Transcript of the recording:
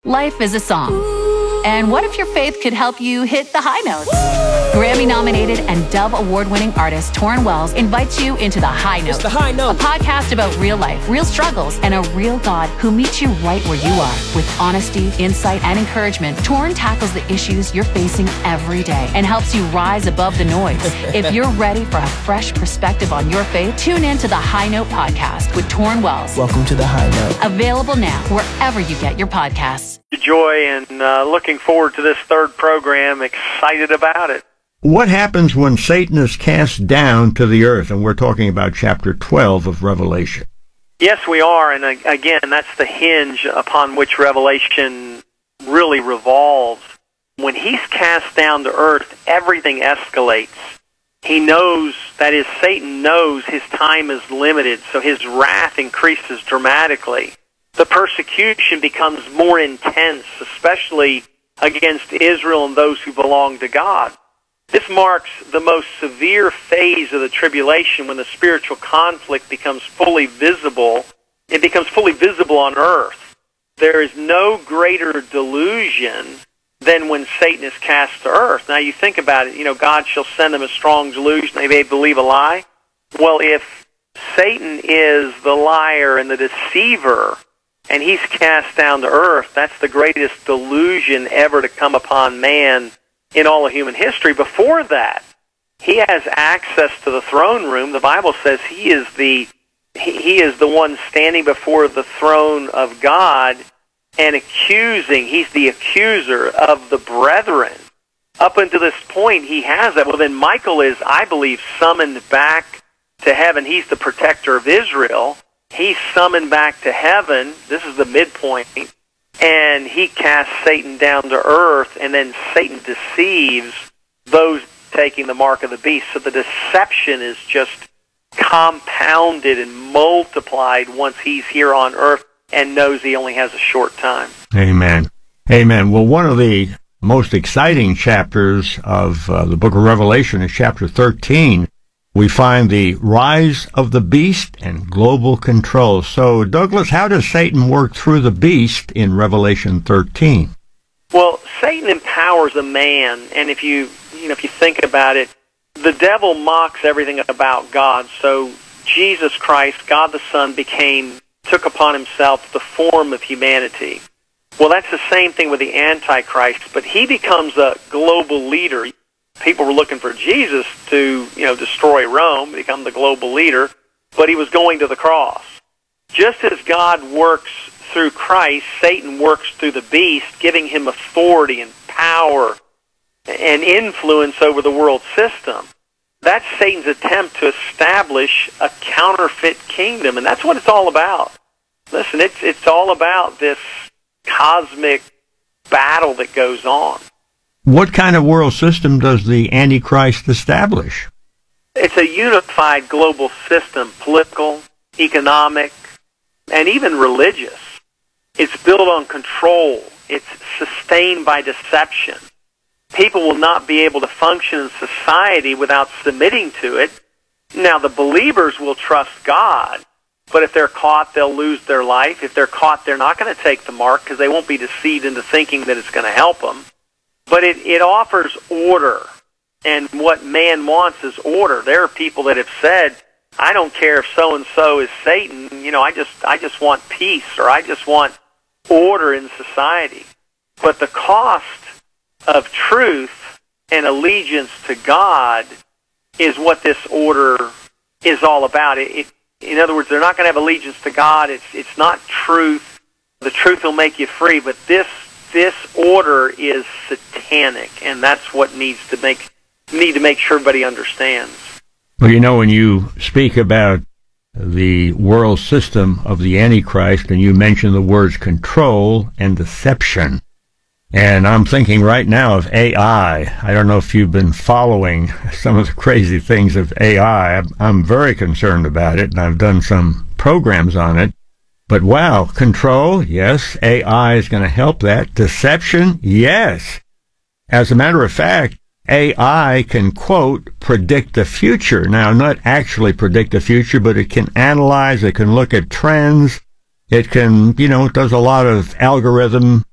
Life is a song. And what if your faith could help you hit the high notes? Grammy-nominated and Dove Award-winning artist Torrin Wells invites you into The High Note. It's The High Note. A podcast about real life, real struggles, and a real God who meets you right where you are. With honesty, insight, and encouragement, Torrin tackles the issues you're facing every day and helps you rise above the noise. If you're ready for a fresh perspective on your faith, tune in to The High Note podcast with Torrin Wells. Welcome to The High Note. Available now wherever you get your podcasts. Joy, and looking forward to this third program. Excited about it. What happens when Satan is cast down to the earth? And we're talking about chapter 12 of Revelation. Yes, we are. And again, that's the hinge upon which Revelation really revolves. When he's cast down to earth, everything escalates. He knows, that is, Satan knows his time is limited, so his wrath increases dramatically. The persecution becomes more intense, especially against Israel and those who belong to God. This marks the most severe phase of the tribulation when the spiritual conflict becomes fully visible. It becomes fully visible on earth. There is no greater delusion than when Satan is cast to earth. Now you think about it, God shall send them a strong delusion, they may believe a lie. Well, if Satan is the liar and the deceiver, and he's cast down to earth, that's the greatest delusion ever to come upon man in all of human history. Before that, he has access to the throne room. The Bible says he is the one standing before the throne of God and accusing. He's the accuser of the brethren. Up until this point, he has that. Well, then Michael is, I believe, summoned back to heaven. He's the protector of Israel. He's summoned back to heaven. This is the midpoint. And he casts Satan down to earth, and then Satan deceives those taking the mark of the beast. So the deception is just compounded and multiplied once he's here on earth and knows he only has a short time. Amen. Amen. Well, one of the most exciting chapters of the book of Revelation is chapter 13. We find the rise of the beast and global control. So, Douglas, how does Satan work through the beast in Revelation 13? Well, Satan empowers a man, and if you think about it, the devil mocks everything about God. So Jesus Christ, God the Son, took upon himself the form of humanity. Well, that's the same thing with the Antichrist, but he becomes a global leader. People were looking for Jesus to, destroy Rome, become the global leader, but he was going to the cross. Just as God works through Christ, Satan works through the beast, giving him authority and power and influence over the world system. That's Satan's attempt to establish a counterfeit kingdom, and that's what it's all about. Listen, it's all about this cosmic battle that goes on. What kind of world system does the Antichrist establish? It's a unified global system, political, economic, and even religious. It's built on control. It's sustained by deception. People will not be able to function in society without submitting to it. Now, the believers will trust God, but if they're caught, they'll lose their life. If they're caught, they're not going to take the mark because they won't be deceived into thinking that it's going to help them. But it offers order, and what man wants is order. There are people that have said, I don't care if so-and-so is Satan, I just want peace, or I just want order in society. But the cost of truth and allegiance to God is what this order is all about. In other words, they're not going to have allegiance to God. It's not truth. The truth will make you free, but this order is satanic, and that's what need to make sure everybody understands. Well, when you speak about the world system of the Antichrist, and you mention the words control and deception, and I'm thinking right now of AI. I don't know if you've been following some of the crazy things of AI. I'm very concerned about it, and I've done some programs on it. But wow, control, yes, AI is going to help that. Deception, yes. As a matter of fact, AI can, quote, predict the future. Now, not actually predict the future, but it can analyze, it can look at trends, it can, it does a lot of algorithm